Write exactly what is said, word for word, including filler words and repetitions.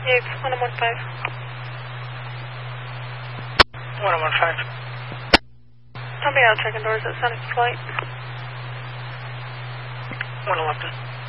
Yates, one oh one five. one oh one five. I'll be out checking doors at Sonic Flight. one eleven.